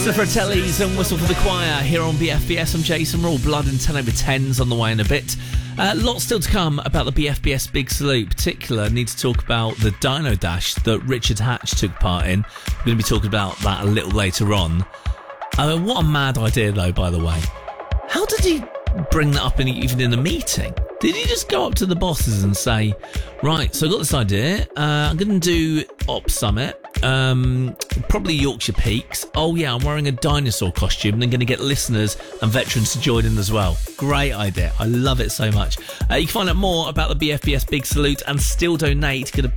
The Fratellis and Whistle for the Choir here on BFBS. I'm Jason. We're all blood and 10 over 10s on the way in a bit. Lots still to come about the BFBS Big Salute. Particular, need to talk about the Dino Dash that Richard Hatch took part in. We're going to be talking about that a little later on. What a mad idea, though, by the way. How did he bring that up even in a meeting? Did he just go up to the bosses and say, right, so I got this idea, I'm going to do Op Summit, probably Yorkshire Peaks. Oh yeah, I'm wearing a dinosaur costume and I'm going to get listeners and veterans to join in as well. Great idea. I love it so much. You can find out more about the BFBS Big Salute and still donate. Go to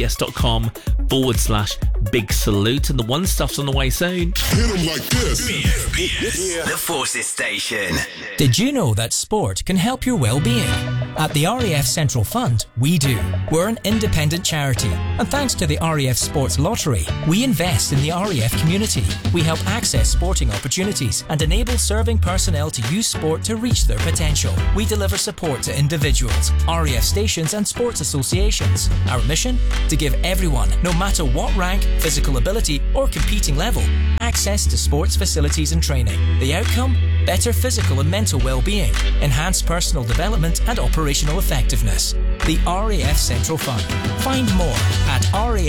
bfbs.com/Big Salute, and the one stuff's on the way soon. Hit 'em like this. BFBS, the Forces Station. Did you know that sport can help your well-being? At the RAF Central Fund, we do. We're an independent charity, and thanks to the RAF Sports Lottery, we invest in the RAF community. We help access sporting opportunities and enable serving personnel to use sport to reach their potential. We deliver support to individuals, RAF stations and sports associations. Our mission? To give everyone, no matter what rank, physical ability or competing level, access to sports facilities and training. The outcome? Better physical and mental well-being, enhanced personal development and operational effectiveness. The RAF Central Fund. Find more at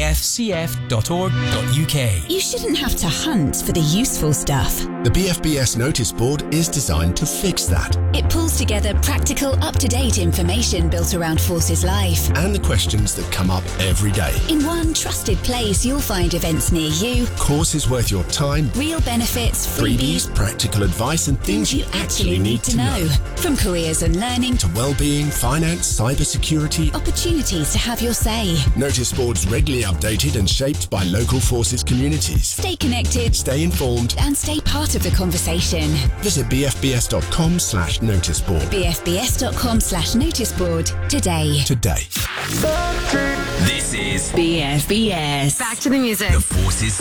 rafcf.org.uk. You shouldn't have to hunt for the useful stuff. The BFBS notice board is designed to fix that. It pulls together practical, up-to-date information built around Forces life. And the questions that come up every day. In one trusted place, you'll find events near you, Courses worth your time, real benefits, freebies, practical advice and things you actually need to know. From careers and learning To well-being, finance, cybersecurity. opportunities to have your say. Notice boards regularly updated and shaped by local forces communities. Stay connected Stay informed. and stay part of the conversation. Visit bfbs.com/noticeboard bfbs.com/noticeboard today. today. This is BFBS. Back to the music. the Forces